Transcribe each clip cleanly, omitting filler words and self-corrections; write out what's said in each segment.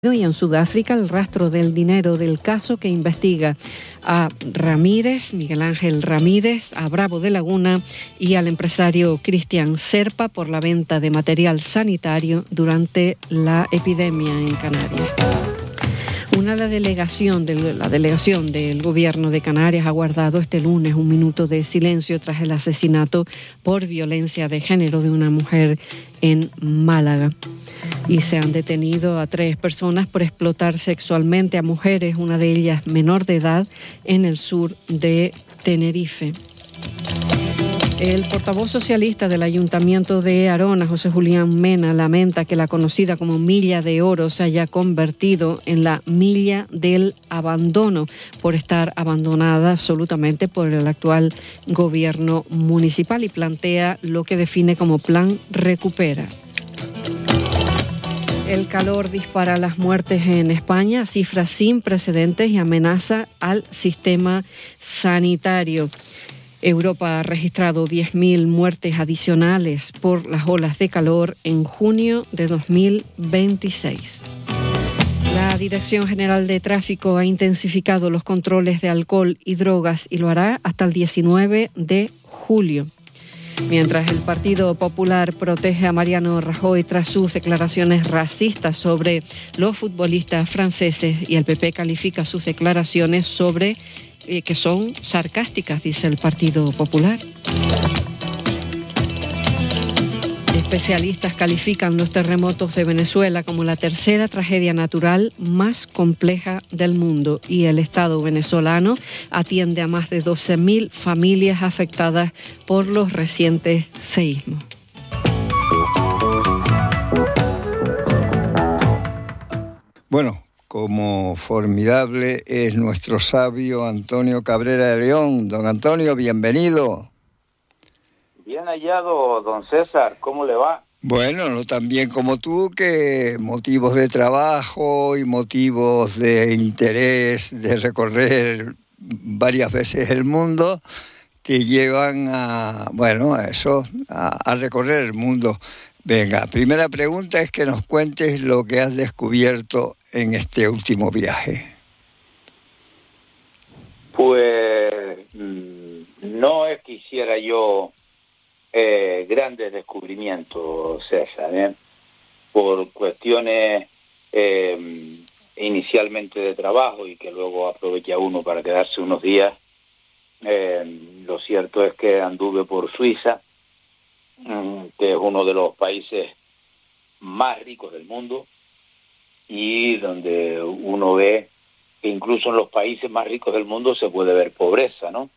Y en Sudáfrica, el rastro del dinero del caso que investiga a Ramírez, Miguel Ángel Ramírez, a Bravo de Laguna y al empresario Cristian Serpa por la venta de material sanitario durante la epidemia en Canarias. La delegación del Gobierno de Canarias ha guardado este lunes un minuto de silencio tras el asesinato por violencia de género de una mujer en Málaga. Y se han detenido a 3 personas por explotar sexualmente a mujeres, una de ellas menor de edad, en el sur de Tenerife. El portavoz socialista del Ayuntamiento de Arona, José Julián Mena, lamenta que la conocida como Milla de Oro se haya convertido en la Milla del Abandono por estar abandonada absolutamente por el actual gobierno municipal y plantea lo que define como Plan Recupera. El calor dispara las muertes en España, cifras sin precedentes y amenaza al sistema sanitario. Europa ha registrado 10.000 muertes adicionales por las olas de calor en junio de 2026. La Dirección General de Tráfico ha intensificado los controles de alcohol y drogas y lo hará hasta el 19 de julio. Mientras el Partido Popular protege a Mariano Rajoy tras sus declaraciones racistas sobre los futbolistas franceses y el PP califica sus declaraciones sobre que son sarcásticas, dice el Partido Popular. Especialistas califican los terremotos de Venezuela como la tercera tragedia natural más compleja del mundo y el Estado venezolano atiende a más de 12.000 familias afectadas por los recientes seísmos. Bueno, como formidable es nuestro sabio Antonio Cabrera de León. Don Antonio, bienvenido. Bien hallado, don César, ¿cómo le va? Bueno, no tan bien como tú, que motivos de trabajo y motivos de interés de recorrer varias veces el mundo te llevan a recorrer el mundo. Venga, primera pregunta es que nos cuentes lo que has descubierto en este último viaje. Pues no es que hiciera yo grandes descubrimientos, César, por cuestiones inicialmente de trabajo y que luego aprovecha uno para quedarse unos días. Lo cierto es que anduve por Suiza, que es uno de los países más ricos del mundo y donde uno ve que incluso en los países más ricos del mundo se puede ver pobreza, ¿no?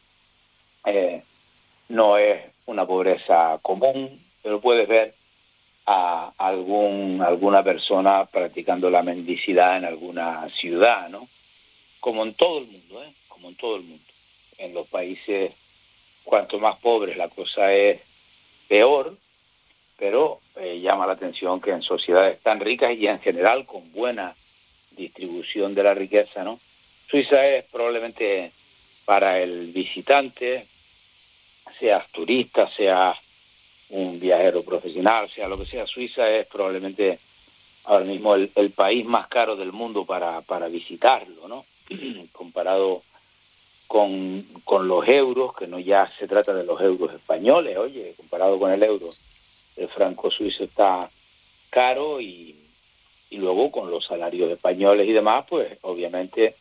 No es una pobreza común, pero puedes ver a alguna persona practicando la mendicidad en alguna ciudad, ¿no? Como en todo el mundo, como en todo el mundo. En los países, cuanto más pobres la cosa es peor, pero llama la atención que en sociedades tan ricas y en general con buena distribución de la riqueza, ¿no? Suiza es probablemente para el visitante, seas turista, seas un viajero profesional, sea lo que sea, Suiza es probablemente ahora mismo el país más caro del mundo para visitarlo, ¿no? Comparado con los euros, que no ya se trata de los euros españoles, comparado con el euro, el franco suizo está caro y luego con los salarios españoles y demás, pues obviamente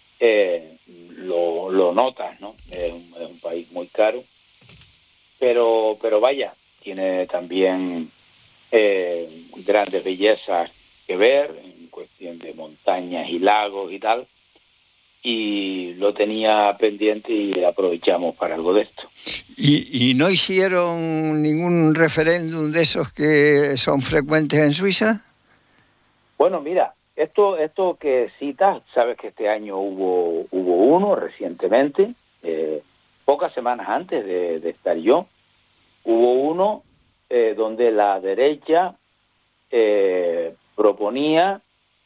lo notas, ¿no? Es un país muy caro, pero vaya, tiene también grandes bellezas que ver en cuestión de montañas y lagos y tal, y lo tenía pendiente y aprovechamos para algo de esto. ¿Y no hicieron ningún referéndum de esos que son frecuentes en Suiza? Bueno, mira, esto que citas, sabes que este año hubo uno recientemente, pocas semanas antes de estar yo, hubo uno donde la derecha proponía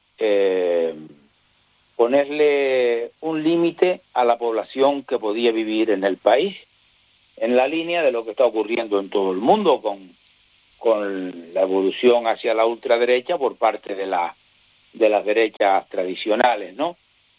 ponerle un límite a la población que podía vivir en el país, en la línea de lo que está ocurriendo en todo el mundo con la evolución hacia la ultraderecha por parte de la las derechas tradicionales, ¿no?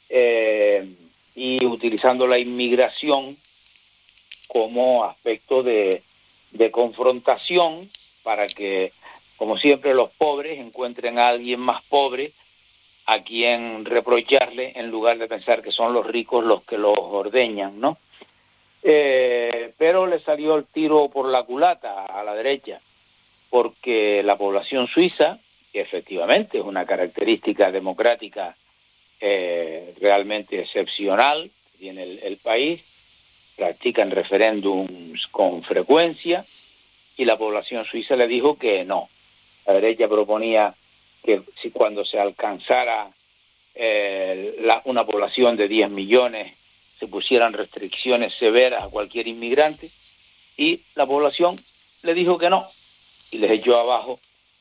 Y utilizando la inmigración como aspecto de confrontación para que, como siempre, los pobres encuentren a alguien más pobre a quien reprocharle en lugar de pensar que son los ricos los que los ordeñan, ¿no? Pero le salió el tiro por la culata a la derecha, porque la población suiza, que efectivamente es una característica democrática realmente excepcional, que tiene el país, practican referéndums con frecuencia, y la población suiza le dijo que no. La derecha proponía que si cuando se alcanzara una población de 10 millones se pusieran restricciones severas a cualquier inmigrante, y la población le dijo que no, y les echó abajo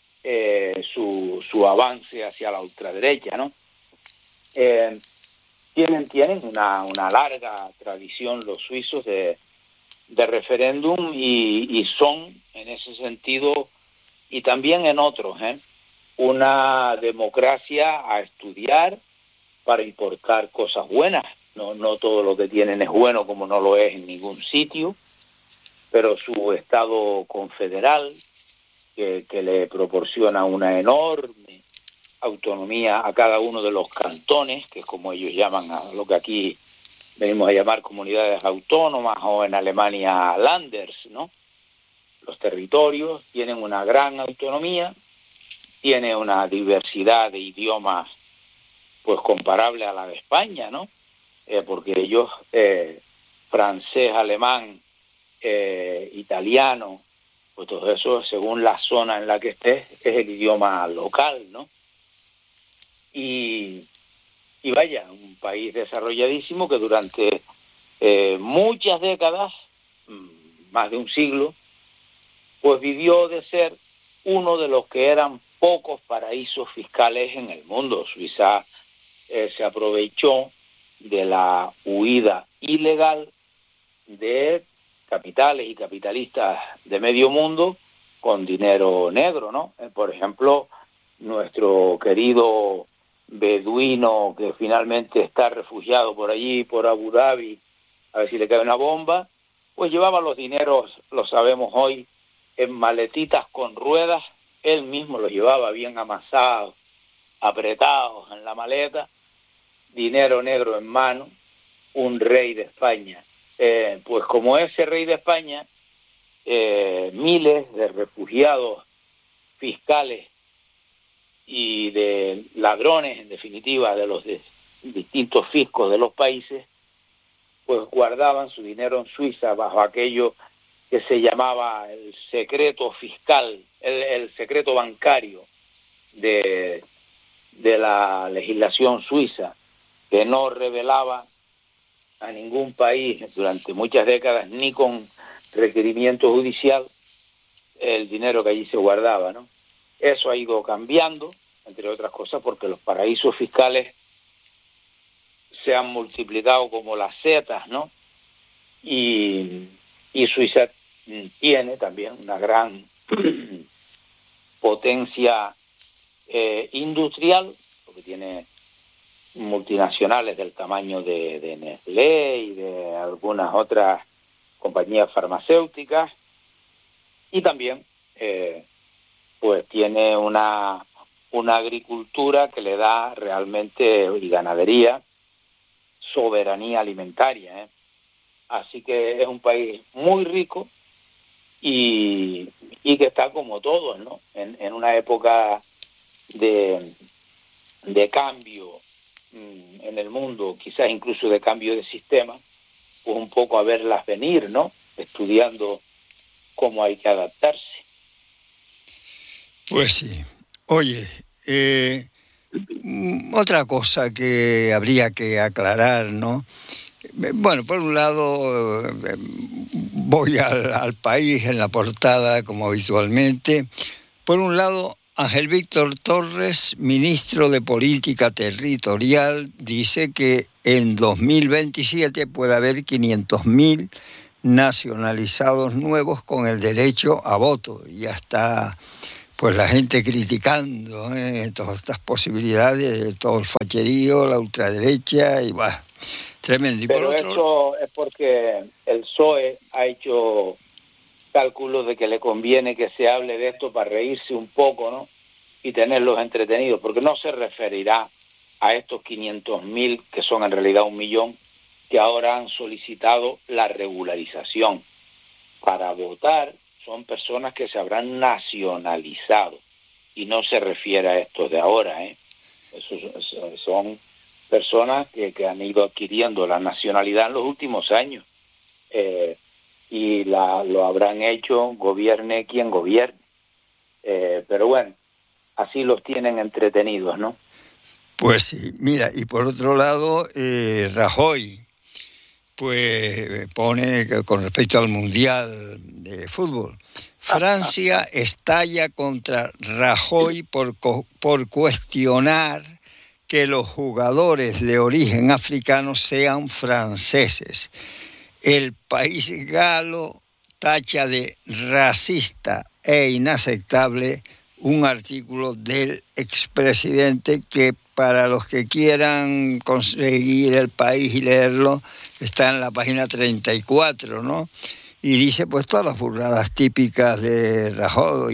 su avance hacia la ultraderecha, ¿no? Tienen una larga tradición los suizos de referéndum y son, en ese sentido, y también en otros, una democracia a estudiar para importar cosas buenas. No todo lo que tienen es bueno, como no lo es en ningún sitio, pero su Estado confederal, que le proporciona una enorme autonomía a cada uno de los cantones, que es como ellos llaman a lo que aquí venimos a llamar comunidades autónomas, o en Alemania Landers, ¿no? Los territorios tienen una gran autonomía, tiene una diversidad de idiomas pues comparable a la de España, ¿no? Porque ellos, francés, alemán, italiano, pues todo eso, según la zona en la que estés, es el idioma local, ¿no? Y vaya, un país desarrolladísimo que durante muchas décadas, más de un siglo, pues vivió de ser uno de los que eran pocos paraísos fiscales en el mundo. Suiza se aprovechó de la huida ilegal de capitales y capitalistas de medio mundo con dinero negro, ¿no? Por ejemplo, nuestro querido beduino que finalmente está refugiado por allí, por Abu Dhabi, a ver si le cae una bomba, pues llevaba los dineros, lo sabemos hoy, en maletitas con ruedas. Él mismo los llevaba bien amasados, apretados en la maleta, dinero negro en mano, un rey de España. Pues como ese rey de España, miles de refugiados fiscales y de ladrones, en definitiva, de los distintos fiscos de los países, pues guardaban su dinero en Suiza bajo aquello que se llamaba el secreto fiscal, el secreto bancario de la legislación suiza, que no revelaba a ningún país durante muchas décadas, ni con requerimiento judicial, el dinero que allí se guardaba, ¿no? Eso ha ido cambiando, entre otras cosas, porque los paraísos fiscales se han multiplicado como las setas, ¿no? Y Suiza tiene también una gran potencia industrial, porque tiene multinacionales del tamaño de Nestlé y de algunas otras compañías farmacéuticas, y también pues tiene una agricultura que le da realmente, y ganadería, soberanía alimentaria, Así que es un país muy rico y que está como todos, ¿no? En una época de cambio en el mundo, quizás incluso de cambio de sistema, pues un poco a verlas venir, ¿no? Estudiando cómo hay que adaptarse. Pues sí. Oye, otra cosa que habría que aclarar, ¿no? Bueno, por un lado, voy al país en la portada, como habitualmente. Por un lado, Ángel Víctor Torres, ministro de Política Territorial, dice que en 2027 puede haber 500.000 nacionalizados nuevos con el derecho a voto. Ya está pues la gente criticando todas estas posibilidades, todo el facherío, la ultraderecha, y va, tremendo. Y pero por otro... eso es porque el PSOE ha hecho cálculos de que le conviene que se hable de esto para reírse un poco, ¿no? Y tenerlos entretenidos, porque no se referirá a estos 500.000, que son en realidad 1 millón, que ahora han solicitado la regularización. Para votar son personas que se habrán nacionalizado, y no se refiere a estos de ahora, ¿eh? Son personas que han ido adquiriendo la nacionalidad en los últimos años, y lo habrán hecho, gobierne quien gobierne. Pero bueno, así los tienen entretenidos, ¿no? Pues sí, mira, y por otro lado, Rajoy, pues pone que con respecto al Mundial de Fútbol, Francia estalla contra Rajoy por cuestionar que los jugadores de origen africano sean franceses. El país galo tacha de racista e inaceptable un artículo del expresidente que, para los que quieran conseguir El País y leerlo, está en la página 34, ¿no? Y dice pues todas las burradas típicas de Rajoy.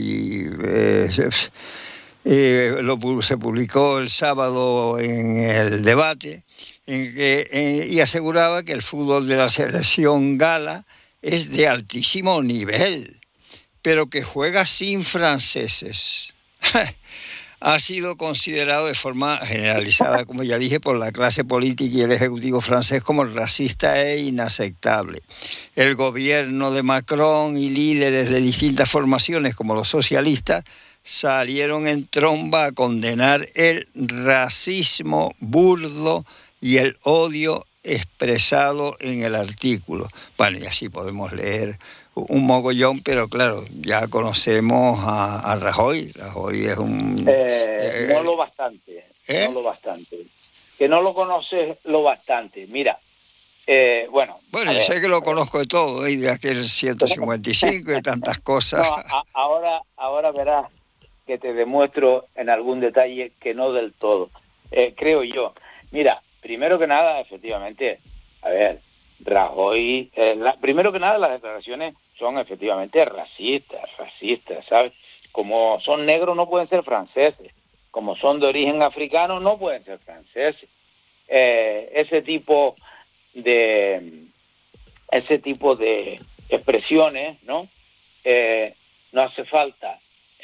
Se publicó el sábado en El Debate, y aseguraba que el fútbol de la selección gala es de altísimo nivel, pero que juega sin franceses. Ha sido considerado de forma generalizada, como ya dije, por la clase política y el ejecutivo francés como racista e inaceptable. El gobierno de Macron y líderes de distintas formaciones, como los socialistas, salieron en tromba a condenar el racismo burdo y el odio expresado en el artículo. Bueno, y así podemos leer un mogollón, pero claro, ya conocemos a Rajoy. Rajoy es un... no lo bastante, no lo bastante. Que no lo conoces lo bastante. Mira, bueno, yo sé que lo conozco de todo, y de aquel 155 y de tantas cosas. No, ahora verás que te demuestro en algún detalle que no del todo, creo yo. Mira, primero que nada, efectivamente, a ver, Rajoy, primero que nada las declaraciones son efectivamente racistas, ¿sabes? Como son negros no pueden ser franceses, como son de origen africano no pueden ser franceses. Ese tipo de expresiones, ¿no? No hace falta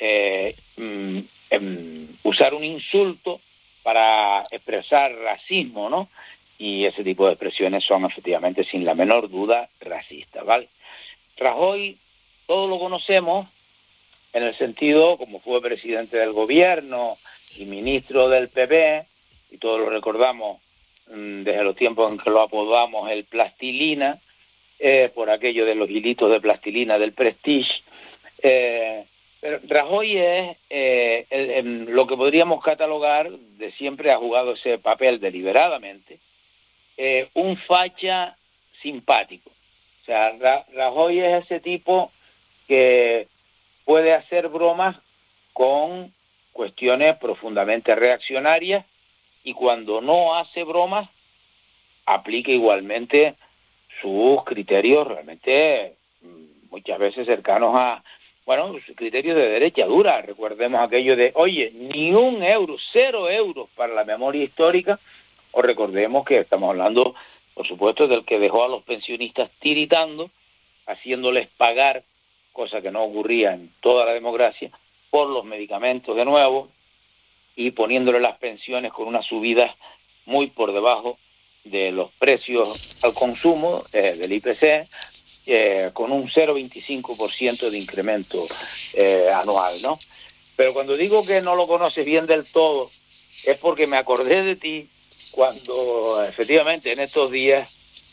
usar un insulto para expresar racismo, ¿no? Y ese tipo de expresiones son efectivamente, sin la menor duda, racistas, ¿vale? Rajoy, todos lo conocemos en el sentido como fue presidente del gobierno y ministro del PP, y todos lo recordamos desde los tiempos en que lo apodamos el Plastilina, por aquello de los hilitos de plastilina del Prestige. Pero Rajoy es lo que podríamos catalogar, de siempre ha jugado ese papel deliberadamente, un facha simpático. O sea, Rajoy es ese tipo que puede hacer bromas con cuestiones profundamente reaccionarias, y cuando no hace bromas, aplica igualmente sus criterios realmente muchas veces cercanos a, bueno, criterios de derecha dura. Recordemos aquello de, oye, ni 1 euro, 0 euros para la memoria histórica, o recordemos que estamos hablando, por supuesto, del que dejó a los pensionistas tiritando, haciéndoles pagar, cosa que no ocurría en toda la democracia, por los medicamentos de nuevo, y poniéndole las pensiones con unas subidas muy por debajo de los precios al consumo del IPC, con un 0,25% de incremento anual, ¿no? Pero cuando digo que no lo conoces bien del todo, es porque me acordé de ti cuando efectivamente en estos días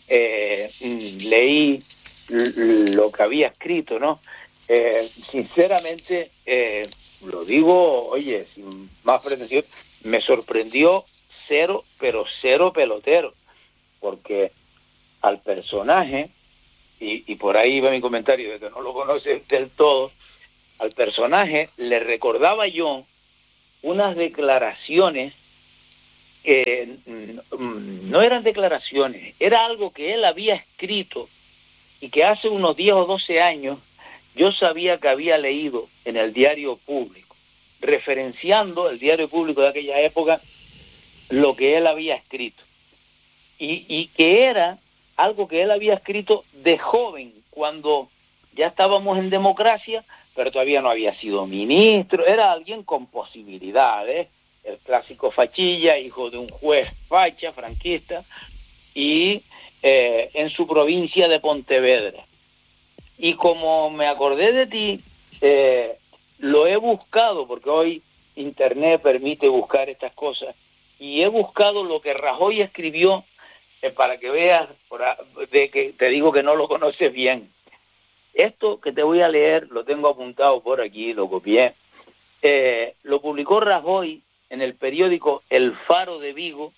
leí lo que había escrito, ¿no? Sinceramente, lo digo, oye, sin más pretensión, me sorprendió cero, pero cero pelotero, porque al personaje, y por ahí va mi comentario de que no lo conoces del todo, al personaje le recordaba yo unas declaraciones que no eran declaraciones, era algo que él había escrito y que hace unos 10 o 12 años yo sabía que había leído en el Diario Público, referenciando el Diario Público de aquella época, lo que él había escrito. Y que era algo que él había escrito de joven, cuando ya estábamos en democracia, pero todavía no había sido ministro, era alguien con posibilidades, el clásico fachilla, hijo de un juez facha, franquista, y en su provincia de Pontevedra. Y como me acordé de ti, lo he buscado, porque hoy Internet permite buscar estas cosas, y he buscado lo que Rajoy escribió, para que veas, de que te digo que no lo conoces bien. Esto que te voy a leer, lo tengo apuntado por aquí, lo copié, lo publicó Rajoy en el periódico El Faro de Vigo,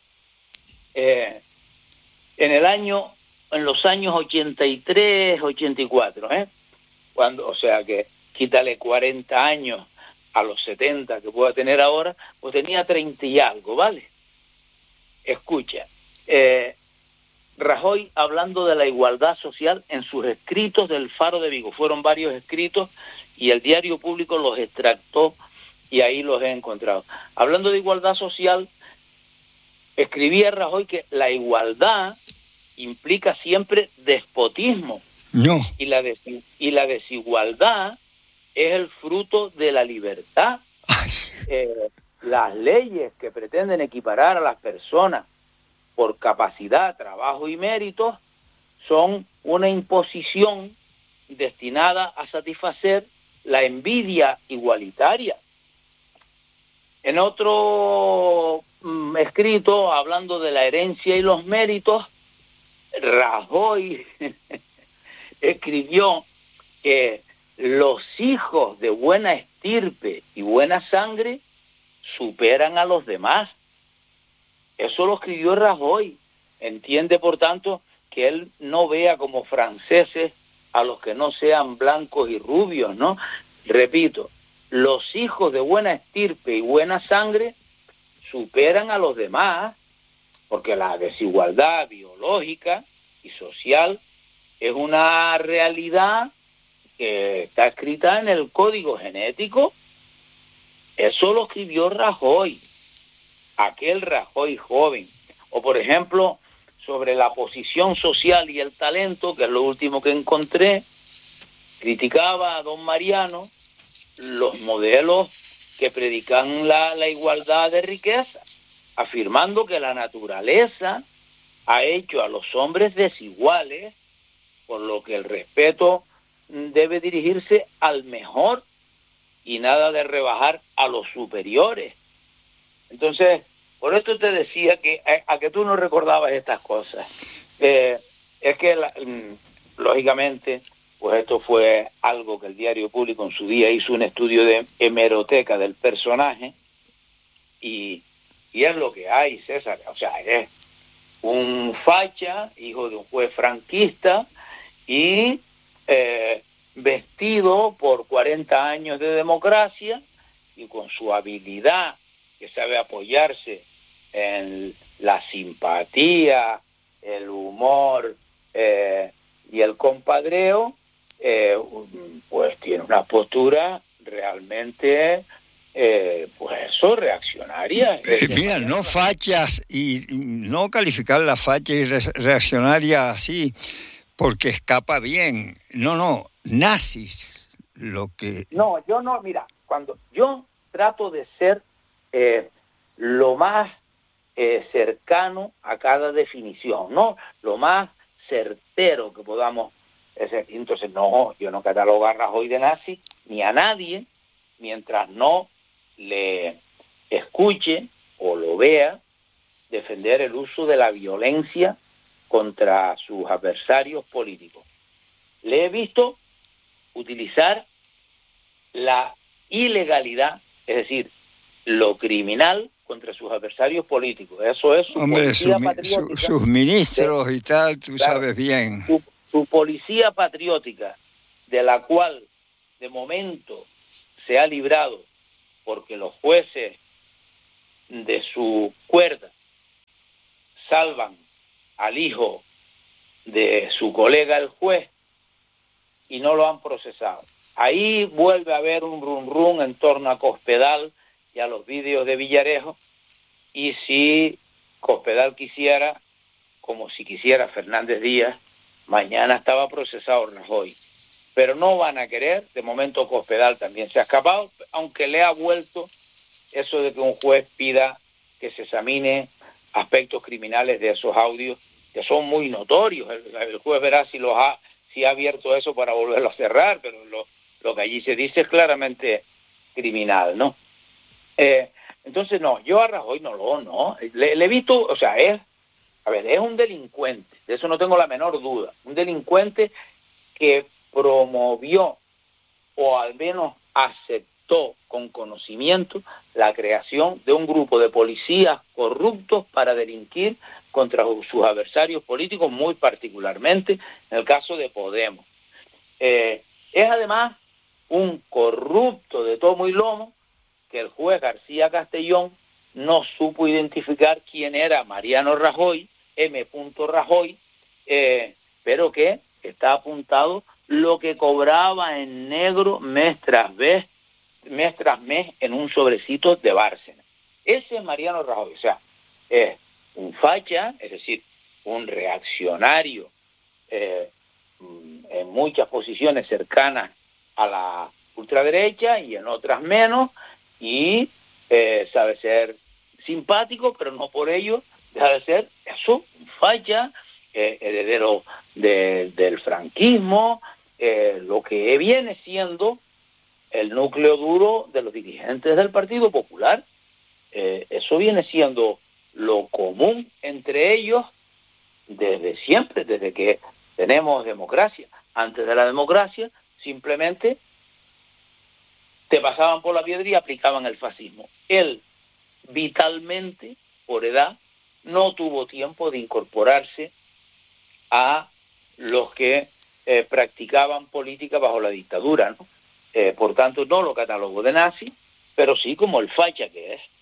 en los años 83, 84, cuando, o sea que quítale 40 años a los 70 que pueda tener ahora, pues tenía 30 y algo, ¿vale? Escucha, Rajoy hablando de la igualdad social en sus escritos del Faro de Vigo. Fueron varios escritos y el Diario Público los extractó y ahí los he encontrado. Hablando de igualdad social, escribía Rajoy que la igualdad implica siempre despotismo. No. Y la desigualdad es el fruto de la libertad. Las leyes que pretenden equiparar a las personas por capacidad, trabajo y méritos son una imposición destinada a satisfacer la envidia igualitaria. En otro escrito, hablando de la herencia y los méritos, Rajoy escribió que los hijos de buena estirpe y buena sangre superan a los demás. Eso lo escribió Rajoy. Entiende, por tanto, que él no vea como franceses a los que no sean blancos y rubios, ¿no? Repito, los hijos de buena estirpe y buena sangre superan a los demás, porque la desigualdad biológica y social es una realidad que está escrita en el código genético. Eso lo escribió Rajoy, aquel Rajoy joven. O por ejemplo, sobre la posición social y el talento, que es lo último que encontré, criticaba a don Mariano los modelos que predican la igualdad de riqueza, afirmando que la naturaleza ha hecho a los hombres desiguales, por lo que el respeto debe dirigirse al mejor y nada de rebajar a los superiores. Entonces, por esto te decía que a que tú no recordabas estas cosas. Es que, lógicamente, pues esto fue algo que el Diario Público en su día hizo un estudio de hemeroteca del personaje y es lo que hay, César. O sea, es un facha, hijo de un juez franquista y vestido por 40 años de democracia y con su habilidad, que sabe apoyarse en la simpatía, el humor y el compadreo, pues tiene una postura realmente, pues eso, reaccionaria. Mira, no fachas y no calificar la facha y reaccionaria así, porque escapa bien. No, nazis, lo que... No, yo no, mira, cuando yo trato de ser lo más cercano a cada definición, ¿no? Lo más certero que podamos. Entonces, no, yo no catalogo a Rajoy de nazi, ni a nadie, mientras no le escuche o lo vea defender el uso de la violencia contra sus adversarios políticos. Le he visto utilizar la ilegalidad, es decir, lo criminal contra sus adversarios políticos. Eso es su policía patriótica. Sus ministros y tal, tú claro, sabes bien. Su policía patriótica, de la cual, de momento, se ha librado porque los jueces de su cuerda salvan al hijo de su colega el juez y no lo han procesado. Ahí vuelve a haber un rum rum en torno a Cospedal y a los vídeos de Villarejo, y si Cospedal quisiera, como si quisiera Fernández Díaz, mañana estaba procesado Rajoy. Pero no van a querer, de momento Cospedal también se ha escapado, aunque le ha vuelto eso de que un juez pida que se examine aspectos criminales de esos audios, que son muy notorios. El juez verá si ha abierto eso para volverlo a cerrar, pero lo que allí se dice es claramente criminal, ¿no? Entonces, no, yo a Rajoy no. Le he visto, o sea, es un delincuente, de eso no tengo la menor duda, un delincuente que promovió, o al menos aceptó con conocimiento, la creación de un grupo de policías corruptos para delinquir contra sus adversarios políticos, muy particularmente en el caso de Podemos. Es además un corrupto de tomo y lomo que el juez García Castellón no supo identificar quién era Mariano Rajoy, M. Rajoy, pero que está apuntado lo que cobraba en negro mes tras mes en un sobrecito de Bárcenas. Ese es Mariano Rajoy, o sea, es un facha, es decir, un reaccionario en muchas posiciones cercanas a la ultraderecha y en otras menos, y sabe ser simpático, pero no por ello deja de ser eso, un facha, heredero del franquismo, lo que viene siendo el núcleo duro de los dirigentes del Partido Popular. Eso viene siendo lo común entre ellos desde siempre, desde que tenemos democracia. Antes de la democracia, simplemente te pasaban por la piedra y aplicaban el fascismo. Él, vitalmente, por edad, no tuvo tiempo de incorporarse a los que practicaban política bajo la dictadura, ¿no? Por tanto, no lo catalogo de nazi, pero sí como el facha que es.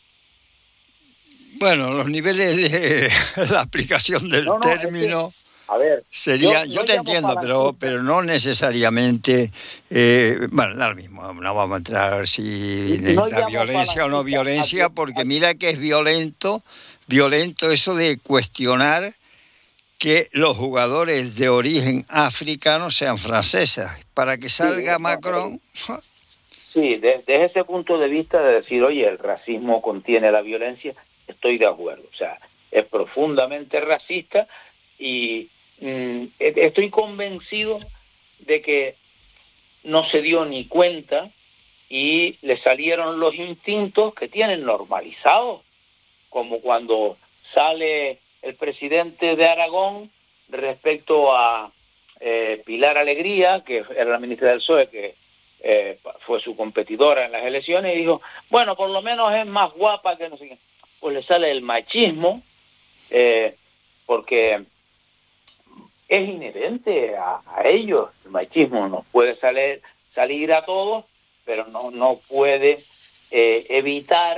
Bueno, los niveles de la aplicación del término... Es que, a ver, sería, yo te entiendo, pero no necesariamente, bueno, da lo mismo, no vamos a entrar si necesita violencia o no violencia, porque mira que es violento eso de cuestionar que los jugadores de origen africano sean franceses, para que salga Macron... Sí, desde ese punto de vista de decir, oye, el racismo contiene la violencia, estoy de acuerdo, o sea, es profundamente racista y estoy convencido de que no se dio ni cuenta y le salieron los instintos que tienen normalizados, como cuando sale el presidente de Aragón respecto a Pilar Alegría, que era la ministra del PSOE, que fue su competidora en las elecciones, y dijo, bueno, por lo menos es más guapa que no sé qué. Pues le sale el machismo, porque es inherente a ellos. El machismo nos puede salir a todos, pero no puede evitar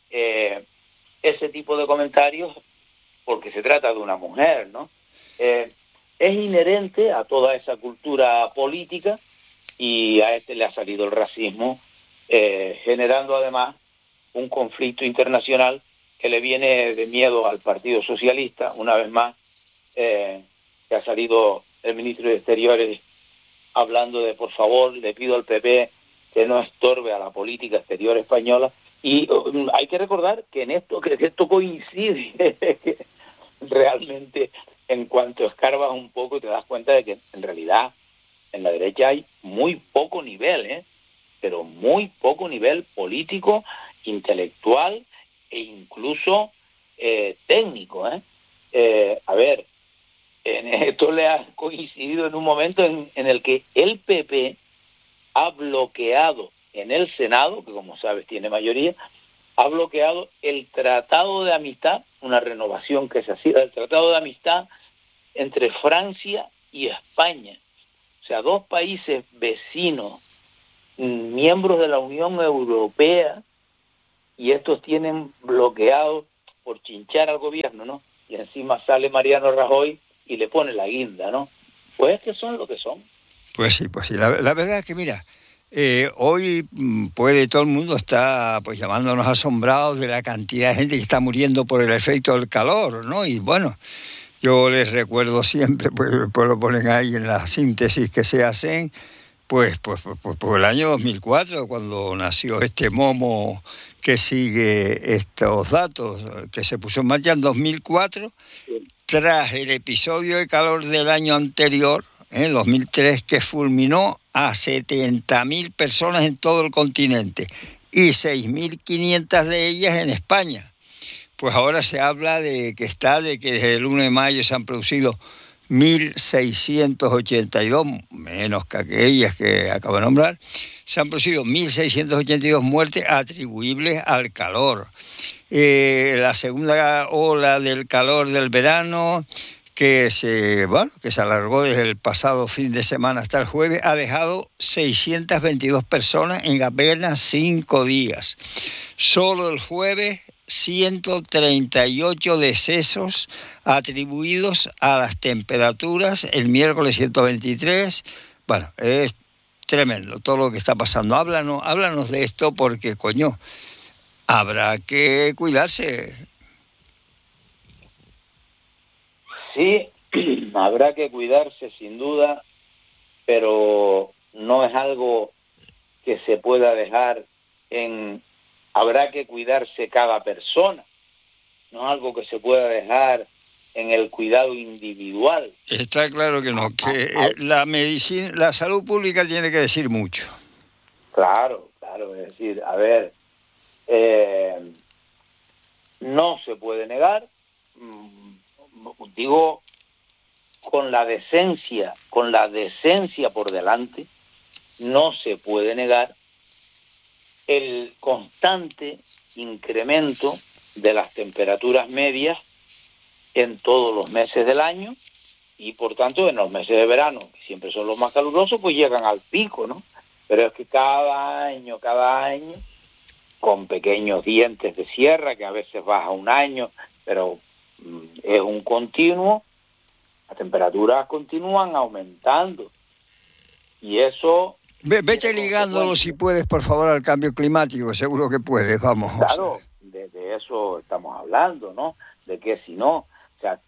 ese tipo de comentarios porque se trata de una mujer, ¿no? Es inherente a toda esa cultura política y a este le ha salido el racismo, generando además un conflicto internacional que le viene de miedo al Partido Socialista. Una vez más, que ha salido el ministro de Exteriores hablando de, por favor, le pido al PP que no estorbe a la política exterior española. Y hay que recordar que esto coincide realmente. En cuanto escarbas un poco te das cuenta de que en realidad en la derecha hay muy poco nivel, pero muy poco nivel político, intelectual e incluso técnico. A ver, esto le ha coincidido en un momento en el que el PP ha bloqueado en el Senado, que como sabes tiene mayoría, ha bloqueado el Tratado de Amistad, una renovación que se hacía del Tratado de Amistad entre Francia y España. O sea, dos países vecinos miembros de la Unión Europea, y estos tienen bloqueado por chinchar al gobierno, ¿no? Y encima sale Mariano Rajoy y le pone la guinda, ¿no? Pues es que son lo que son. Pues sí, pues sí. La verdad es que, mira, hoy puede todo el mundo está pues llamándonos asombrados de la cantidad de gente que está muriendo por el efecto del calor, ¿no? Y bueno, yo les recuerdo siempre, pues lo ponen ahí en la síntesis que se hacen, pues el año 2004, cuando nació este momo que sigue estos datos, que se puso en marcha en 2004, tras el episodio de calor del año anterior, 2003, que fulminó a 70.000 personas en todo el continente y 6.500 de ellas en España. Pues ahora se habla de que desde el 1 de mayo se han producido 1.682, menos que aquellas que acabo de nombrar, se han producido 1.682 muertes atribuibles al calor. La segunda ola del calor del verano, que se alargó desde el pasado fin de semana hasta el jueves, ha dejado 622 personas en apenas 5 días. Solo el jueves, 138 decesos atribuidos a las temperaturas, el miércoles 123. Bueno, es tremendo todo lo que está pasando. Háblanos de esto porque, coño, habrá que cuidarse. Sí, habrá que cuidarse sin duda, pero no es algo que se pueda dejar habrá que cuidarse cada persona, no es algo que se pueda dejar en el cuidado individual. Está claro que no, que la medicina, la salud pública tiene que decir mucho. Claro, es decir, a ver, no se puede negar, digo, con la decencia por delante, no se puede negar el constante incremento de las temperaturas medias en todos los meses del año, y por tanto en los meses de verano, que siempre son los más calurosos, pues llegan al pico, ¿no? Pero es que cada año, con pequeños dientes de sierra, que a veces baja un año, pero es un continuo, las temperaturas continúan aumentando. Y eso... Vete ligándolo, si puedes, por favor, al cambio climático, seguro que puedes, vamos. Claro, de eso estamos hablando, ¿no? De que si no, o sea,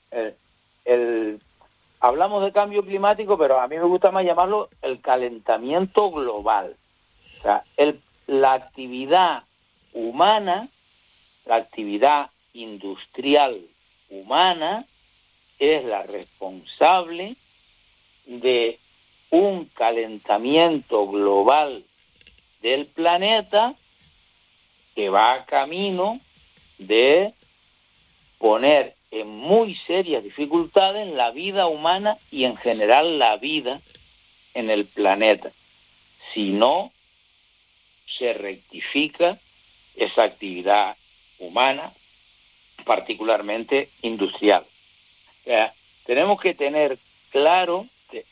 hablamos de cambio climático, pero a mí me gusta más llamarlo el calentamiento global. O sea, la actividad humana, la actividad industrial humana, es la responsable de un calentamiento global del planeta que va camino de poner en muy serias dificultades la vida humana y en general la vida en el planeta, si no se rectifica esa actividad humana, particularmente industrial. O sea, tenemos que tener claro que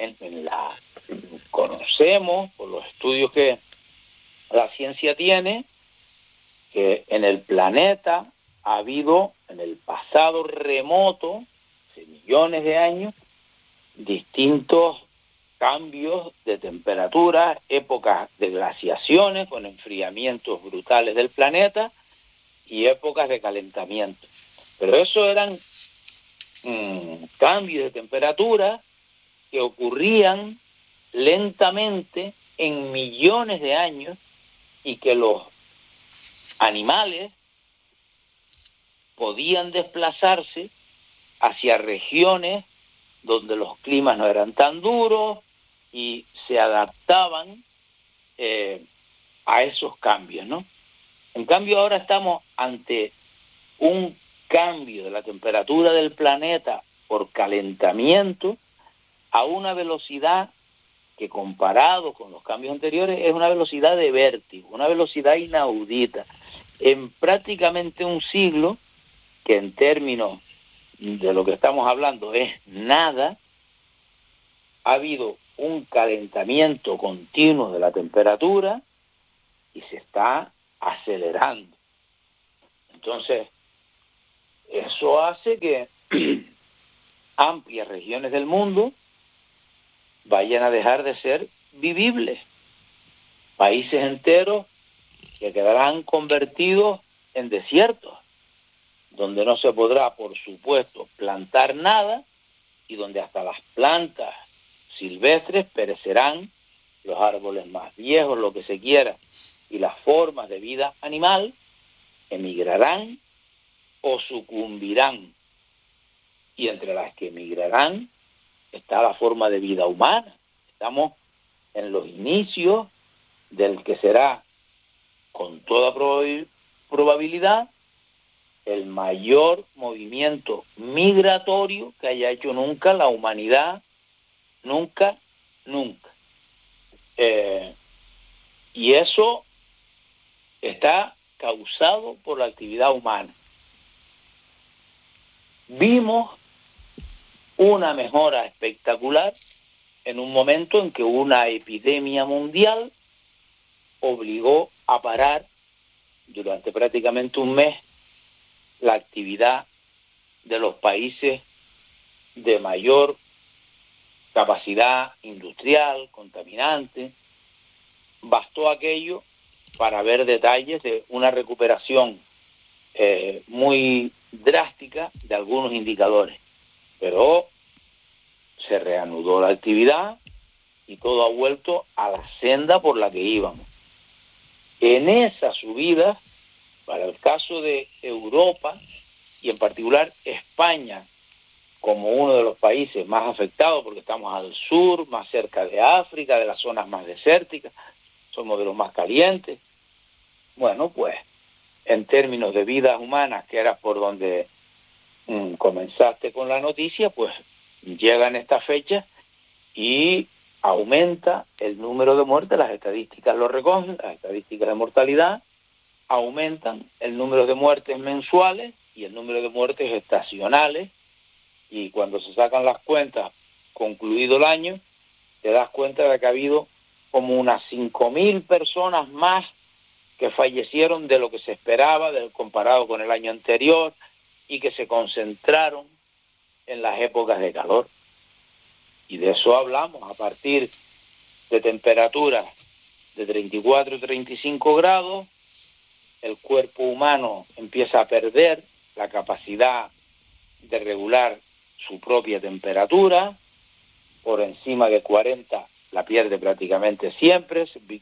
conocemos por los estudios que la ciencia tiene, que en el planeta ha habido en el pasado remoto, hace millones de años, distintos cambios de temperatura, épocas de glaciaciones con enfriamientos brutales del planeta y épocas de calentamiento. Pero eso eran cambios de temperatura que ocurrían lentamente en millones de años y que los animales podían desplazarse hacia regiones donde los climas no eran tan duros y se adaptaban a esos cambios, ¿no? En cambio ahora estamos ante un cambio de la temperatura del planeta por calentamiento a una velocidad que, comparado con los cambios anteriores, es una velocidad de vértigo, una velocidad inaudita. En prácticamente un siglo, que en términos de lo que estamos hablando es nada, ha habido un calentamiento continuo de la temperatura y se está acelerando. Entonces, eso hace que amplias regiones del mundo vayan a dejar de ser vivibles. Países enteros que quedarán convertidos en desiertos, donde no se podrá, por supuesto, plantar nada y donde hasta las plantas silvestres perecerán, los árboles más viejos, lo que se quiera, y las formas de vida animal emigrarán o sucumbirán. Y entre las que emigrarán está la forma de vida humana. Estamos en los inicios del que será, con toda probabilidad, el mayor movimiento migratorio que haya hecho nunca la humanidad, nunca. Y eso está causado por la actividad humana. Vimos una mejora espectacular en un momento en que una epidemia mundial obligó a parar durante prácticamente un mes la actividad de los países de mayor capacidad industrial, contaminante. Bastó aquello para ver detalles de una recuperación muy drástica de algunos indicadores. Pero se reanudó la actividad y todo ha vuelto a la senda por la que íbamos. En esa subida, para el caso de Europa y en particular España, como uno de los países más afectados, porque estamos al sur, más cerca de África, de las zonas más desérticas, somos de los más calientes. Bueno, pues en términos de vidas humanas, que era por donde comenzaste con la noticia, pues llegan estas fechas y aumenta el número de muertes, las estadísticas lo recogen, las estadísticas de mortalidad, aumentan el número de muertes mensuales y el número de muertes estacionales, y cuando se sacan las cuentas, concluido el año, te das cuenta de que ha habido como unas 5.000 personas más que fallecieron de lo que se esperaba, comparado con el año anterior, y que se concentraron en las épocas de calor. Y de eso hablamos, a partir de temperaturas de 34 y 35 grados, el cuerpo humano empieza a perder la capacidad de regular su propia temperatura. Por encima de 40 la pierde prácticamente siempre.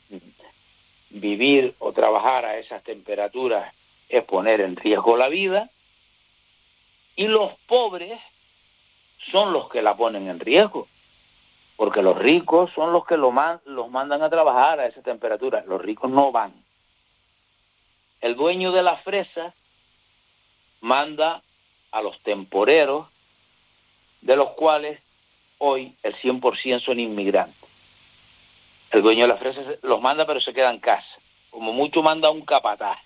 Vivir o trabajar a esas temperaturas es poner en riesgo la vida. Y los pobres son los que la ponen en riesgo, porque los ricos son los que los mandan a trabajar a esa temperatura. Los ricos no van. El dueño de la fresa manda a los temporeros, de los cuales hoy el 100% son inmigrantes. El dueño de la fresa los manda, pero se queda en casa. Como mucho manda un capataz.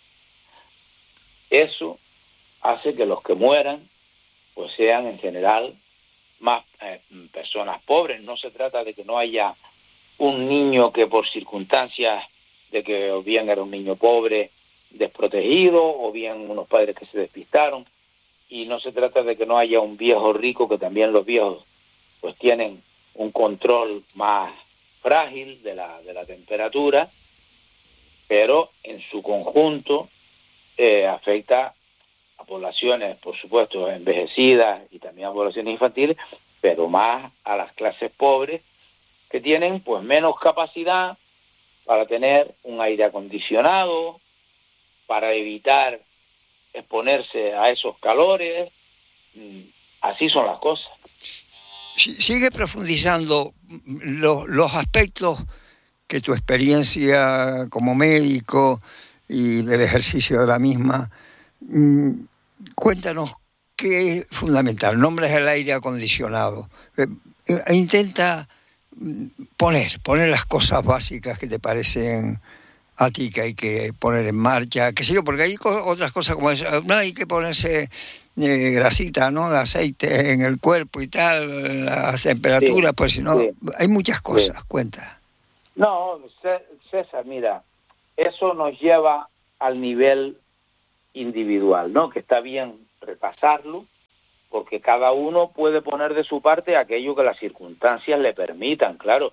Eso hace que los que mueran pues sean en general más personas pobres. No se trata de que no haya un niño que por circunstancias de que o bien era un niño pobre desprotegido o bien unos padres que se despistaron, y no se trata de que no haya un viejo rico, que también los viejos pues tienen un control más frágil de la temperatura, pero en su conjunto afecta a poblaciones, por supuesto, envejecidas y también a poblaciones infantiles, pero más a las clases pobres, que tienen pues menos capacidad para tener un aire acondicionado, para evitar exponerse a esos calores. Así son las cosas. Sigue profundizando los aspectos que tu experiencia como médico y del ejercicio de la misma. Cuéntanos qué es fundamental. Nombres el aire acondicionado. Intenta poner las cosas básicas que te parecen a ti que hay que poner en marcha, qué sé yo, porque hay otras cosas como eso. No hay que ponerse grasita, ¿no? De aceite en el cuerpo y tal, las temperaturas, sí, pues si no, sí, hay muchas cosas, sí. Cuenta. No, César, mira, eso nos lleva al nivel individual, ¿no? Que está bien repasarlo, porque cada uno puede poner de su parte aquello que las circunstancias le permitan, claro.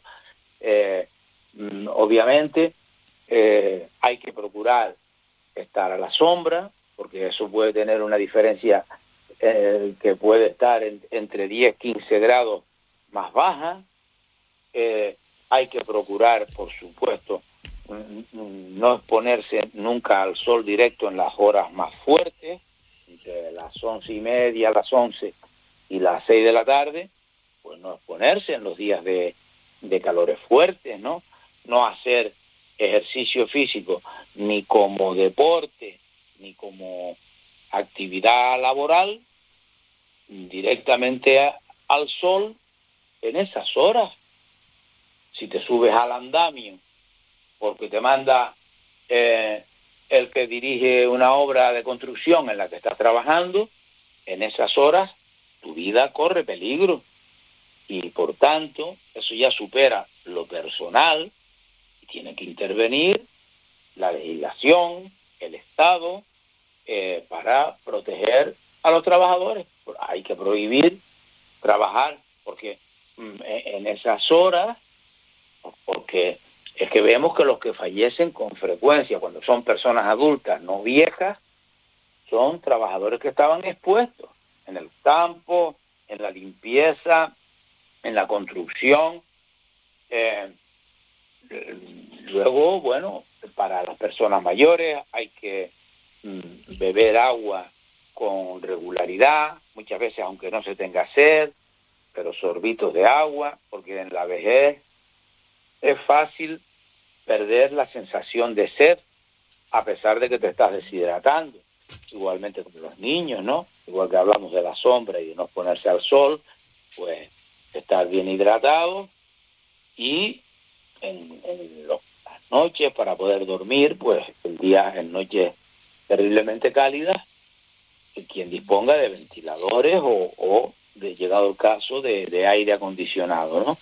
Obviamente hay que procurar estar a la sombra, porque eso puede tener una diferencia que puede estar entre 10, 15 grados más baja. Hay que procurar, por supuesto, no exponerse nunca al sol directo en las horas más fuertes, entre las 11:30, las 11 y las 6 de la tarde, pues no exponerse en los días de calores fuertes, ¿no? No hacer ejercicio físico ni como deporte, ni como actividad laboral, directamente al sol en esas horas. Si te subes al andamio porque te manda el que dirige una obra de construcción en la que estás trabajando, en esas horas tu vida corre peligro. Y por tanto, eso ya supera lo personal y tiene que intervenir la legislación, el Estado, para proteger a los trabajadores. Hay que prohibir trabajar porque en esas horas, porque es que vemos que los que fallecen con frecuencia cuando son personas adultas, no viejas, son trabajadores que estaban expuestos en el campo, en la limpieza, en la construcción. Luego, bueno, para las personas mayores hay que beber agua con regularidad, muchas veces aunque no se tenga sed, pero sorbitos de agua, porque en la vejez es fácil perder la sensación de sed a pesar de que te estás deshidratando. Igualmente con los niños, ¿no? Igual que hablamos de la sombra y de no ponerse al sol, pues estar bien hidratado y en las noches para poder dormir, pues el día en noches terriblemente cálidas, quien disponga de ventiladores o de, llegado el caso, de aire acondicionado, ¿no?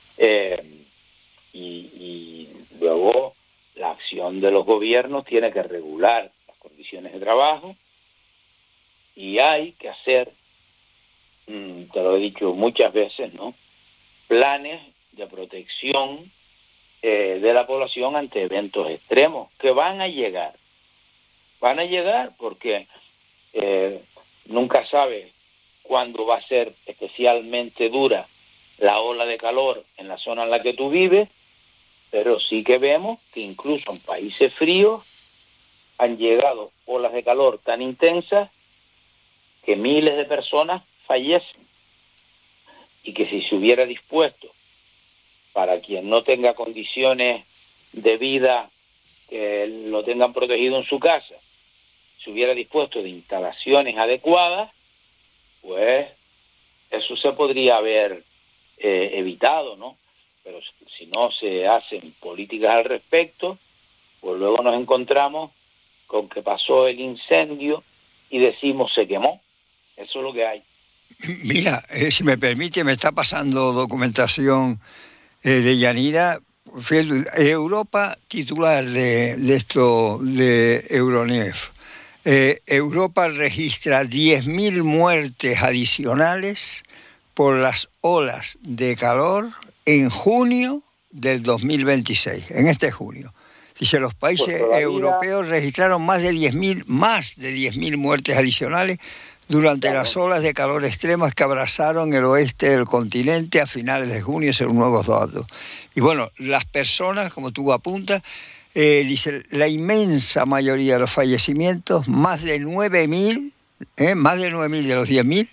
Y luego la acción de los gobiernos tiene que regular las condiciones de trabajo y hay que hacer, te lo he dicho muchas veces, ¿no?, planes de protección de la población ante eventos extremos que van a llegar porque nunca sabes cuándo va a ser especialmente dura la ola de calor en la zona en la que tú vives, pero sí que vemos que incluso en países fríos han llegado olas de calor tan intensas que miles de personas fallecen y que si se hubiera dispuesto para quien no tenga condiciones de vida que lo tengan protegido en su casa, se hubiera dispuesto de instalaciones adecuadas, pues eso se podría haber evitado, ¿no? Pero si no se hacen políticas al respecto, pues luego nos encontramos con que pasó el incendio y decimos se quemó. Eso es lo que hay. Mira, si me permite, me está pasando documentación de Yanira. Europa, titular de esto de Euronef. Europa registra 10.000 muertes adicionales por las olas de calor en junio del 2026, en este junio. Dice, los países europeos registraron más de 10.000 muertes adicionales durante las olas de calor extremas que abrazaron el oeste del continente a finales de junio, según nuevos datos. Y bueno, las personas, como tú apuntas, dice, la inmensa mayoría de los fallecimientos, más de 9.000 de los 10.000,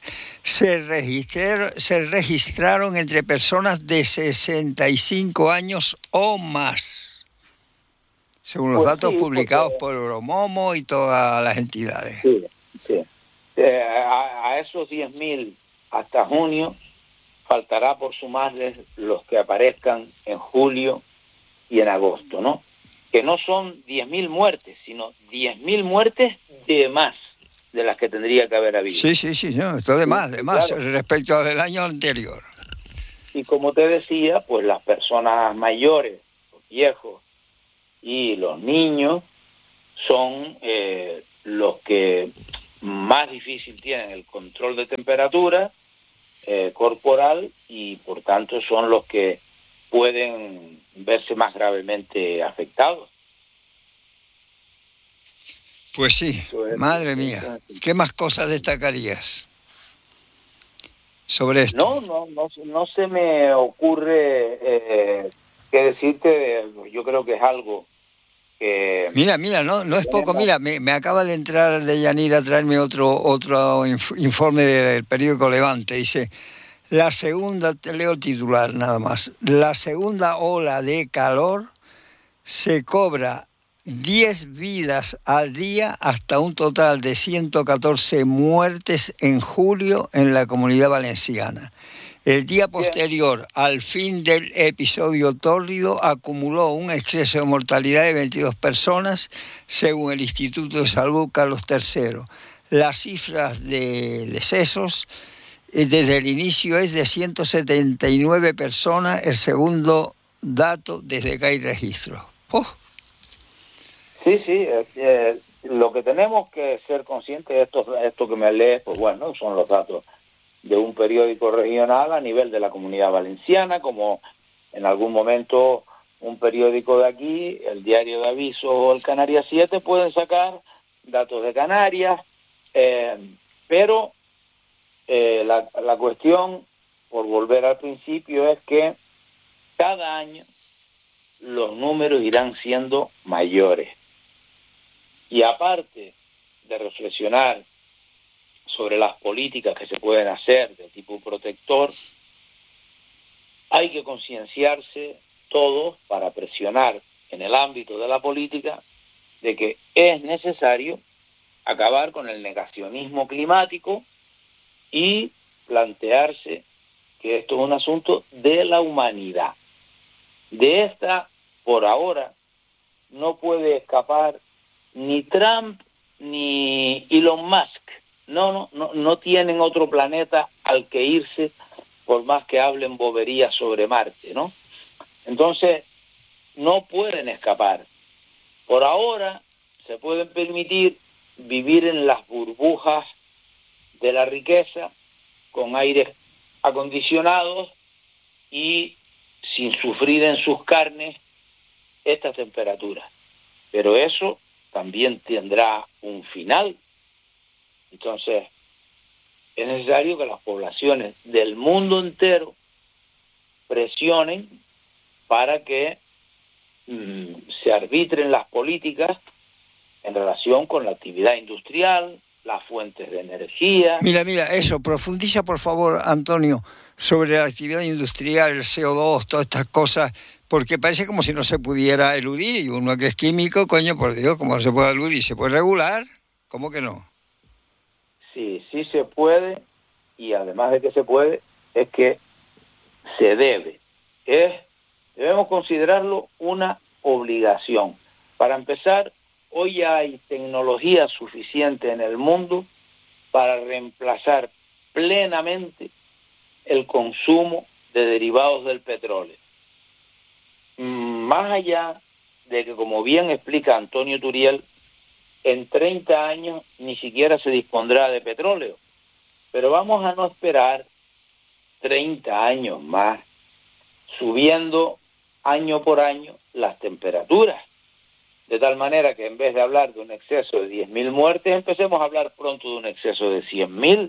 se registraron entre personas de 65 años o más, según los datos publicados por Euromomo y todas las entidades. Sí. A esos 10.000 hasta junio faltará por sumarles los que aparezcan en julio y en agosto, ¿no? Que no son 10.000 muertes, sino 10.000 muertes de más de las que tendría que haber habido. Sí, no, esto de más claro, respecto al año anterior. Y como te decía, pues las personas mayores, los viejos y los niños son los que más difícil tienen el control de temperatura corporal y por tanto son los que pueden verse más gravemente afectados. Pues sí, madre mía. ¿Qué más cosas destacarías sobre esto? No se me ocurre qué decirte. Yo creo que es algo que... Mira, no es poco. Mira, me acaba de entrar de Yanira a traerme otro informe del periódico Levante. Dice, la segunda, te leo el titular nada más, la segunda ola de calor se cobra 10 vidas al día hasta un total de 114 muertes en julio en la Comunidad Valenciana. El día posterior al fin del episodio tórrido acumuló un exceso de mortalidad de 22 personas, según el Instituto de Salud Carlos III. Las cifras de decesos desde el inicio es de 179 personas, el segundo dato desde que hay registro. ¡Oh! Sí, lo que tenemos que ser conscientes, esto que me lees, pues bueno, son los datos de un periódico regional a nivel de la Comunidad Valenciana, como en algún momento un periódico de aquí, el Diario de Aviso o el Canarias 7 pueden sacar datos de Canarias, pero la cuestión, por volver al principio, es que cada año los números irán siendo mayores. Y aparte de reflexionar sobre las políticas que se pueden hacer de tipo protector, hay que concienciarse todos para presionar en el ámbito de la política de que es necesario acabar con el negacionismo climático y plantearse que esto es un asunto de la humanidad. De esta, por ahora, no puede escapar ni Trump ni Elon Musk. No tienen otro planeta al que irse, por más que hablen boberías sobre Marte, ¿no? Entonces, no pueden escapar. Por ahora, se pueden permitir vivir en las burbujas de la riqueza, con aires acondicionados y sin sufrir en sus carnes estas temperaturas. Pero eso también tendrá un final. Entonces, es necesario que las poblaciones del mundo entero presionen para que se arbitren las políticas en relación con la actividad industrial, las fuentes de energía. Mira, eso, profundiza por favor, Antonio, sobre la actividad industrial, el CO2, todas estas cosas, porque parece como si no se pudiera eludir, y uno que es químico, coño, por Dios, ¿cómo no se puede eludir? ¿Se puede regular? ¿Cómo que no? Sí se puede, y además de que se puede, es que se debe. Debemos considerarlo una obligación. Para empezar, hoy hay tecnología suficiente en el mundo para reemplazar plenamente el consumo de derivados del petróleo. Más allá de que, como bien explica Antonio Turiel, en 30 años ni siquiera se dispondrá de petróleo. Pero vamos a no esperar 30 años más, subiendo año por año las temperaturas. De tal manera que en vez de hablar de un exceso de 10.000 muertes, empecemos a hablar pronto de un exceso de 100.000.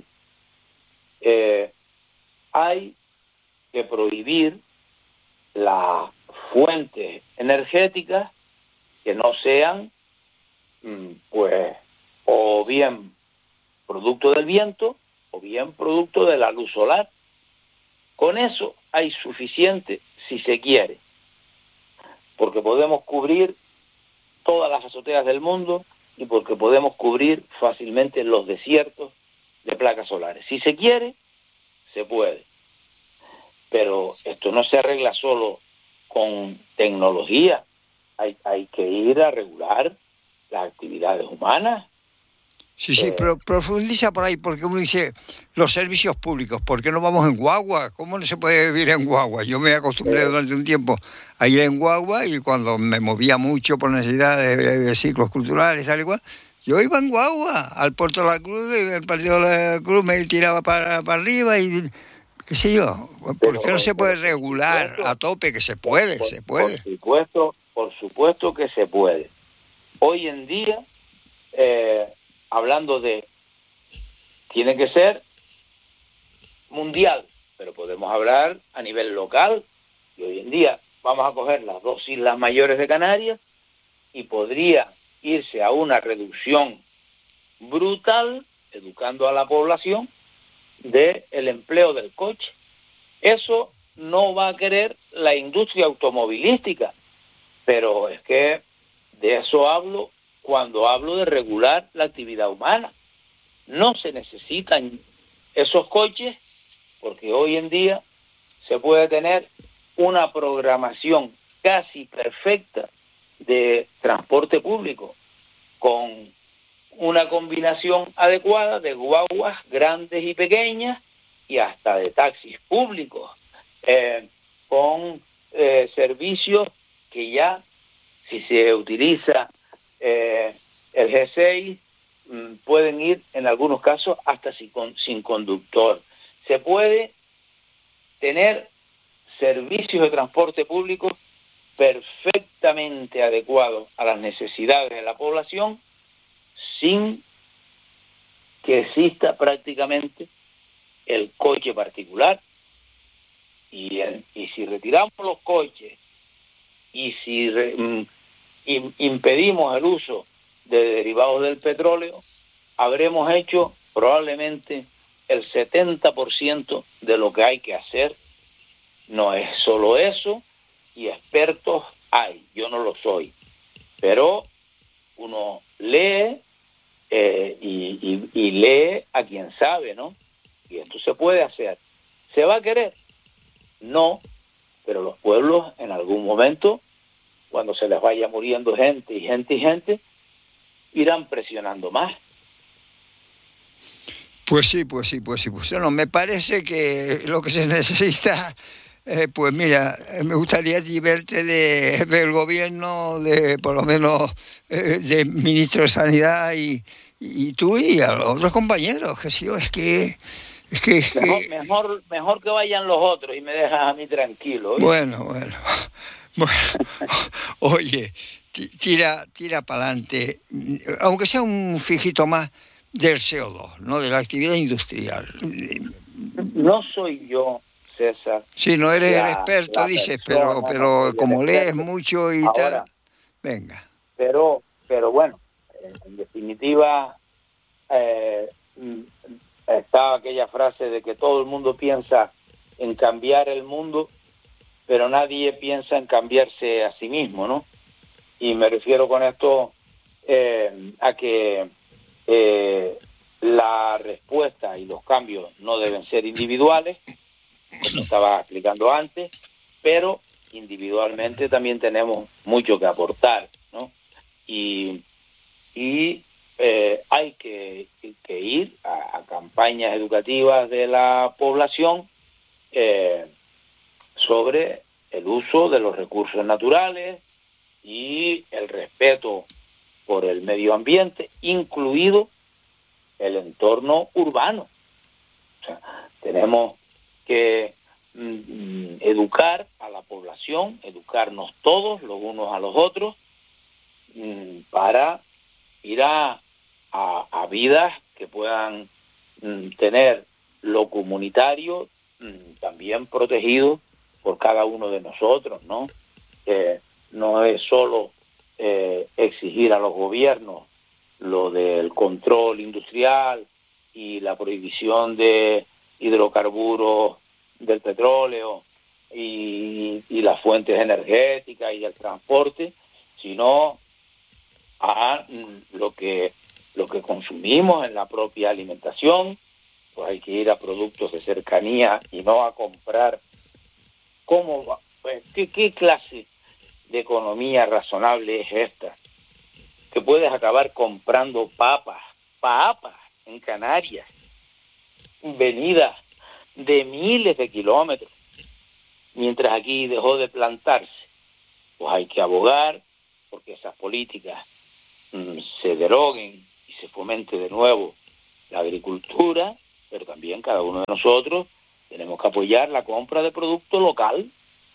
Hay que prohibir las fuentes energéticas que no sean, pues, o bien producto del viento, o bien producto de la luz solar. Con eso hay suficiente si se quiere, porque podemos cubrir todas las azoteas del mundo y porque podemos cubrir fácilmente los desiertos de placas solares. Si se quiere, se puede. Pero esto no se arregla solo con tecnología. Hay que ir a regular las actividades humanas. Sí, pero profundiza por ahí, porque uno dice los servicios públicos, ¿por qué no vamos en guagua? ¿Cómo no se puede vivir en guagua? Yo me acostumbré durante un tiempo a ir en guagua y cuando me movía mucho por necesidad de ciclos culturales, tal y cual, yo iba en guagua al Puerto de la Cruz y el partido de la Cruz me tiraba para arriba y qué sé yo. ¿Por qué no se puede regular a tope? Que se puede, se puede. Por supuesto que se puede. Hoy en día, hablando de, tiene que ser mundial, pero podemos hablar a nivel local, y hoy en día vamos a coger las dos islas mayores de Canarias y podría irse a una reducción brutal, educando a la población, del empleo del coche. Eso no va a querer la industria automovilística, pero es que de eso hablo cuando hablo de regular la actividad humana. No se necesitan esos coches porque hoy en día se puede tener una programación casi perfecta de transporte público con una combinación adecuada de guaguas grandes y pequeñas y hasta de taxis públicos, con servicios que ya, si se utiliza el G6, pueden ir en algunos casos hasta sin conductor. Se puede tener servicios de transporte público perfectamente adecuados a las necesidades de la población sin que exista prácticamente el coche particular. Y si retiramos los coches y si impedimos el uso de derivados del petróleo, habremos hecho probablemente el 70% de lo que hay que hacer. No es solo eso, y expertos hay, yo no lo soy, pero uno lee y lee a quien sabe, ¿no? Y esto se puede hacer. ¿Se va a querer? No, pero los pueblos en algún momento, cuando se les vaya muriendo gente, irán presionando más. Pues sí. No, me parece que lo que se necesita, pues mira, me gustaría verte del gobierno, de por lo menos de ministro de Sanidad y tú y a los otros compañeros, que sí, es que mejor que vayan los otros y me dejas a mí tranquilo. ¿Oye? Bueno, oye, tira para adelante, aunque sea un fijito más del CO2, ¿no? De la actividad industrial. No soy yo, César. Sí, no eres el experto, dices, pero como lees mucho y ahora, tal, venga. Pero bueno, en definitiva, está aquella frase de que todo el mundo piensa en cambiar el mundo, pero nadie piensa en cambiarse a sí mismo, ¿no? Y me refiero con esto a que la respuesta y los cambios no deben ser individuales, como estaba explicando antes, pero individualmente también tenemos mucho que aportar, ¿no? Y hay que ir a campañas educativas de la población sobre el uso de los recursos naturales y el respeto por el medio ambiente, incluido el entorno urbano. O sea, tenemos que educar a la población, educarnos todos los unos a los otros, para ir a vidas que puedan tener lo comunitario también protegido por cada uno de nosotros, ¿no? No es solo exigir a los gobiernos lo del control industrial y la prohibición de hidrocarburos, del petróleo y las fuentes energéticas y el transporte, sino a lo que consumimos en la propia alimentación. Pues hay que ir a productos de cercanía y no a comprar. ¿Qué clase de economía razonable es esta? Que puedes acabar comprando papas papas en Canarias, venidas de miles de kilómetros, mientras aquí dejó de plantarse. Pues hay que abogar porque esas políticas se deroguen y se fomente de nuevo la agricultura, pero también cada uno de nosotros tenemos que apoyar la compra de producto local.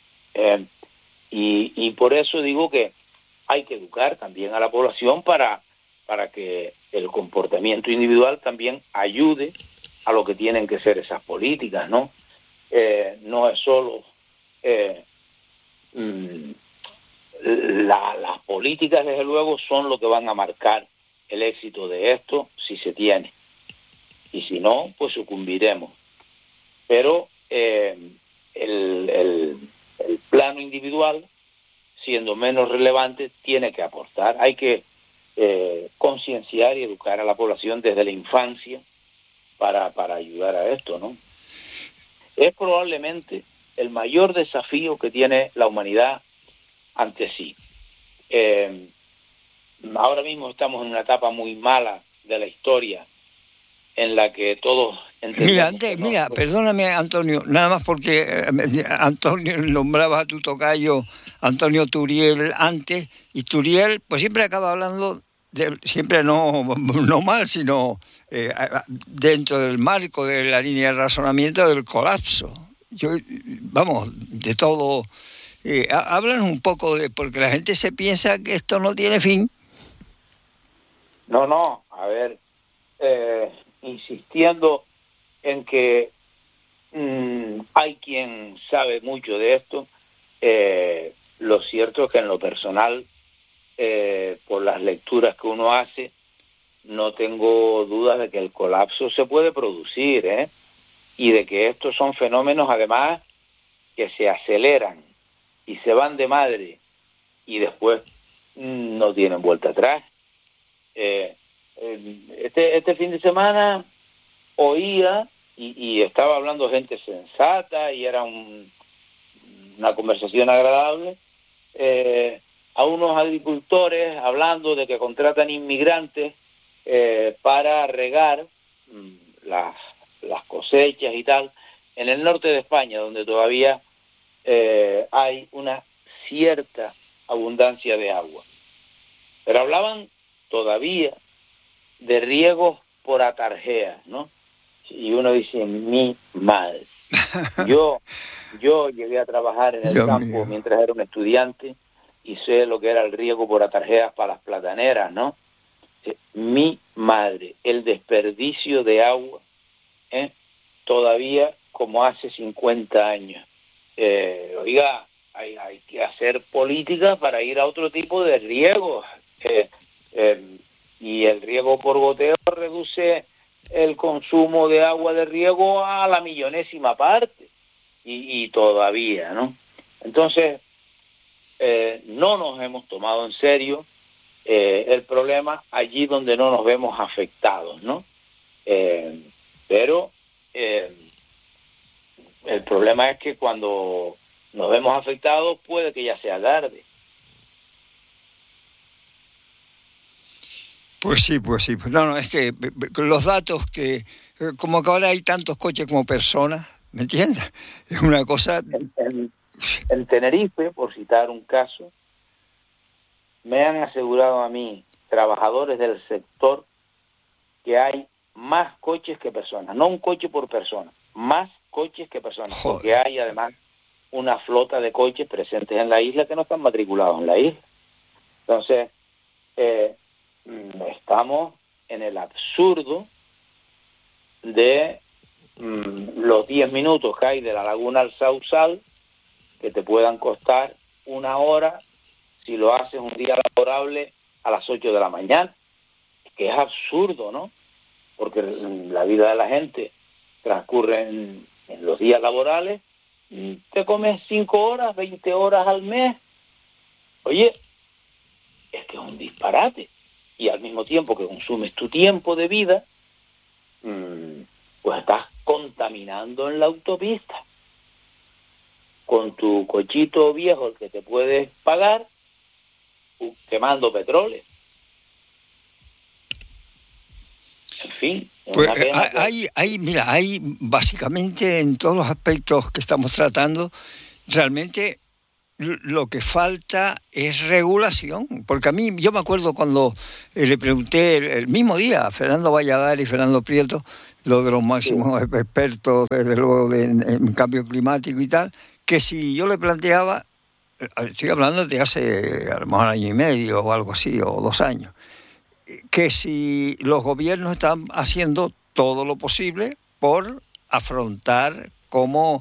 Y por eso digo que hay que educar también a la población para que el comportamiento individual también ayude a lo que tienen que ser esas políticas, ¿no? No es solo las políticas, desde luego, son lo que van a marcar el éxito de esto, si se tiene. Y si no, pues sucumbiremos. Pero el plano individual, siendo menos relevante, tiene que aportar. Hay que concienciar y educar a la población desde la infancia para ayudar a esto, ¿no? Es probablemente el mayor desafío que tiene la humanidad ante sí. Ahora mismo estamos en una etapa muy mala de la historia en la que todos entendemos... Mira, perdóname, Antonio, nada más porque Antonio nombraba a tu tocayo Antonio Turiel antes, y Turiel pues siempre acaba hablando, siempre no mal, sino dentro del marco de la línea de razonamiento del colapso. Vamos, de todo... hablan un poco porque la gente se piensa que esto no tiene fin. No, a ver, insistiendo en que hay quien sabe mucho de esto, lo cierto es que en lo personal, por las lecturas que uno hace, no tengo dudas de que el colapso se puede producir, y de que estos son fenómenos además que se aceleran y se van de madre y después no tienen vuelta atrás. Este fin de semana oía y estaba hablando gente sensata y era una conversación agradable, a unos agricultores hablando de que contratan inmigrantes para regar las cosechas y tal en el norte de España, donde todavía hay una cierta abundancia de agua. Pero hablaban todavía de riegos por atarjeas, ¿no? Y uno dice, mi madre. Yo llegué a trabajar en el Dios campo mío. mientras era un estudiante y sé lo que era el riego por atarjeas para las plataneras, ¿no? Mi madre, el desperdicio de agua, todavía como hace 50 años. Oiga, hay que hacer política para ir a otro tipo de riego. Y el riego por goteo reduce el consumo de agua de riego a la millonésima parte. Y todavía, ¿no? Entonces, no nos hemos tomado en serio el problema allí donde no nos vemos afectados, ¿no? Pero el problema es que cuando nos vemos afectados puede que ya sea tarde. Pues sí. No, es que los datos que... Como que ahora hay tantos coches como personas, ¿me entiendes? Es una cosa... En Tenerife, por citar un caso, me han asegurado a mí, trabajadores del sector, que hay más coches que personas. No un coche por persona, más coches que personas. Joder. Porque hay además una flota de coches presentes en la isla que no están matriculados en la isla. Entonces, estamos en el absurdo de los 10 minutos que hay de la laguna al Sausal, que te puedan costar 1 hora si lo haces un día laborable a las 8 de la mañana, que es absurdo, ¿no? Porque la vida de la gente transcurre en los días laborales, te comes 5 horas, 20 horas al mes. Oye, es que es un disparate. Y al mismo tiempo que consumes tu tiempo de vida, pues estás contaminando en la autopista con tu cochito viejo, el que te puedes pagar, quemando petróleo. fin, Pues una pena. hay básicamente en todos los aspectos que estamos tratando, realmente lo que falta es regulación, porque a mí, yo me acuerdo cuando le pregunté el mismo día a Fernando Valladares y Fernando Prieto, los de los máximos expertos, desde luego, en cambio climático y tal, que si yo le planteaba, estoy hablando de hace a lo mejor año y medio o algo así, o 2 años, que si los gobiernos están haciendo todo lo posible por afrontar cómo